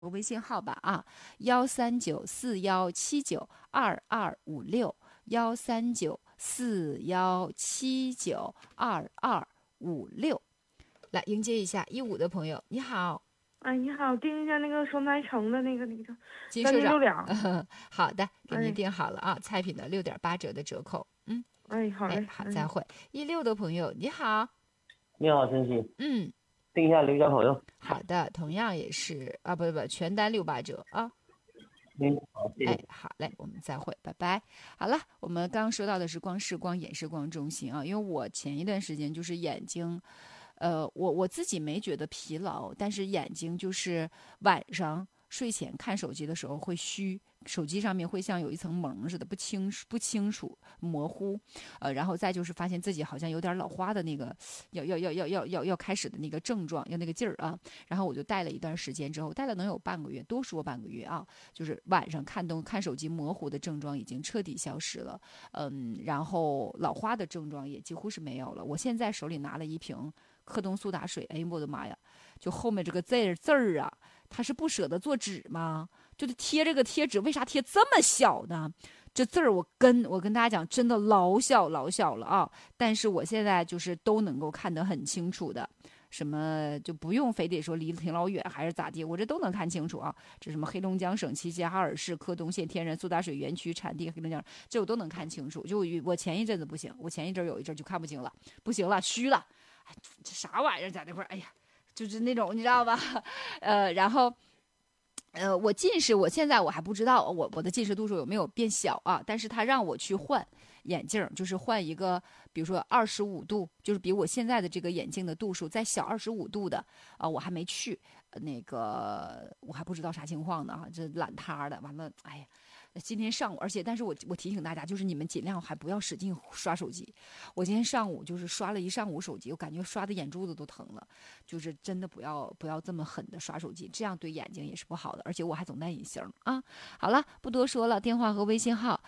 个微信号吧啊，13941792256，13941792256，来迎接一下15的朋友，你好， 哎，你好，订一下那个双奶橙的那个叫三金社长， 斤六两。 好的，给您哎定好了啊，菜品的6.8折的折扣， 哎，好哎， 嘞， 好，再会。16的朋友，你好， 你好，晨曦， 嗯， 订一下刘家朋友。 好的，同样也是啊，不，全单6.8折啊。 好，谢哎， 谢。 好嘞，我们再会，拜拜。好了，我们刚刚说到的是光视光眼视光中心啊，因为我前一段时间就是眼睛，我自己没觉得疲劳，但是眼睛就是晚上睡前看手机的时候会虚，手机上面会像有一层蒙似的，不清楚，模糊，然后再就是发现自己好像有点老花的那个要开始的那个症状，要那个劲儿啊。然后我就戴了一段时间之后，戴了能有半个月，多说半个月啊，就是晚上看手机模糊的症状已经彻底消失了，然后老花的症状也几乎是没有了。我现在手里拿了一瓶科东苏打水，哎呦我的妈呀！就后面这个字儿啊，他是不舍得做纸吗？就是贴这个贴纸，为啥贴这么小呢？这字儿我跟大家讲，真的老小了啊！但是我现在就是都能够看得很清楚的，什么就不用非得说离得挺老远还是咋地，我这都能看清楚啊。这什么黑龙江省齐齐哈尔市科东县天然苏打水园区产地黑龙江，这我都能看清楚。就我前一阵子不行，我前一阵有一阵就看不清了，不行了，虚了，哎，这啥玩意儿在那块儿？哎呀，就是那种你知道吧？然后。我近视，我现在我还不知道我的近视度数有没有变小啊？但是他让我去换眼镜，就是换一个，比如说25度，就是比我现在的这个眼镜的度数再小25度的啊，我还没去，那个我还不知道啥情况呢啊，这懒塌的，完了，哎呀。今天上午，但是我提醒大家，就是你们尽量还不要使劲刷手机。我今天上午就是刷了一上午手机，我感觉刷的眼珠子都疼了。就是真的不要这么狠的刷手机，这样对眼睛也是不好的。而且我还总戴隐形啊。好了，不多说了，电话和微信号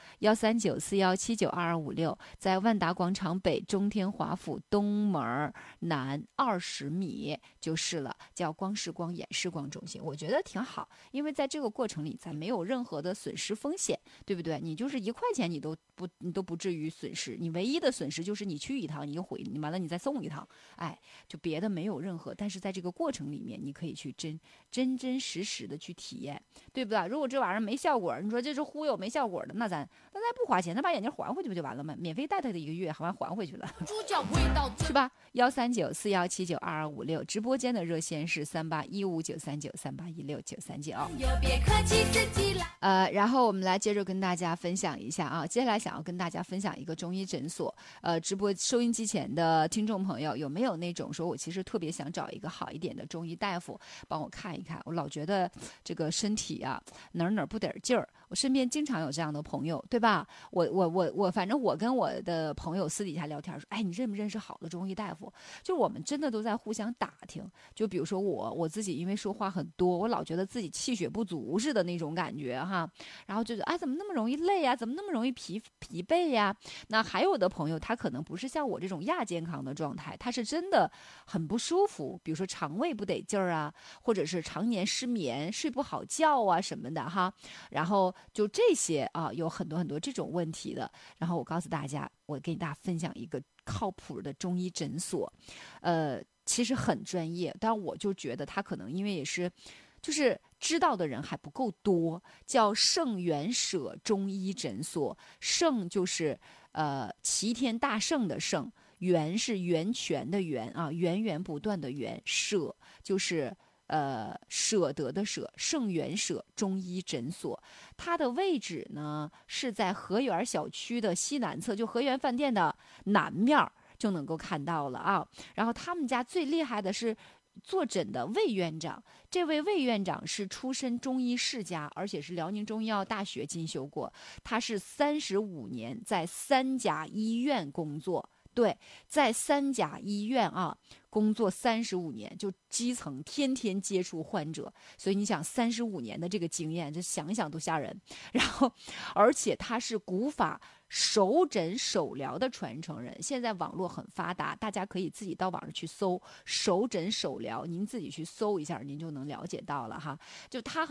13941792256，在万达广场北中天华府东门南20米就是了，叫光视光眼视光中心。我觉得挺好，因为在这个过程里，咱没有任何的损失风险，对不对？你就是1块钱你都不至于损失，你唯一的损失就是你去一趟，你又回，你完了你再送一趟，哎，就别的没有任何。但是在这个过程里面，你可以去真实的去体验，对不对？如果这玩意儿没效果，你说这是忽悠没效果的，那咱不花钱，咱把眼镜还回去不就完了吗？免费戴他的1个月，还回去了，是吧？13941792256，直播间的热线是38159393816939。然后我们来接着跟大家分享一下啊，接下来想要跟大家分享一个中医诊所。直播收音机前的听众朋友，有没有那种说我其实特别想找一个好一点的中医大夫帮我看一看？我老觉得这个身体啊哪儿不得劲儿。我身边经常有这样的朋友，对吧？反正我跟我的朋友私底下聊天说，哎，你认不认识好的中医大夫？就我们真的都在互相打听。就比如说我自己，因为说话很多，我老觉得自己气血不足似的那种感觉哈。然后就觉得，哎，怎么那么容易累呀？怎么那么容易疲惫呀？那还有的朋友，他可能不是像我这种亚健康的状态，他是真的很不舒服，比如说肠胃不得劲儿啊，或者是常年失眠、睡不好觉啊什么的哈。然后就这些啊，有很多这种问题的。然后我告诉大家，我给大家分享一个靠谱的中医诊所，其实很专业，但我就觉得他可能因为也是。就是知道的人还不够多，叫圣元舍中医诊所。圣就是齐天大圣的圣，源是源泉的源啊，源源不断的源，舍就是舍得的舍，圣元舍中医诊所。它的位置呢是在河源小区的西南侧，就河源饭店的南面就能够看到了啊。然后他们家最厉害的是坐诊的魏院长，这位魏院长是出身中医世家，而且是辽宁中医药大学进修过。他是35年在3家医院工作，对，在3家医院啊工作35年，就基层天天接触患者，所以你想35年的这个经验，这想想都吓人。然后，而且他是古法手诊手疗的传承人。现在网络很发达，大家可以自己到网上去搜手诊手疗，您自己去搜一下，您就能了解到了哈。就他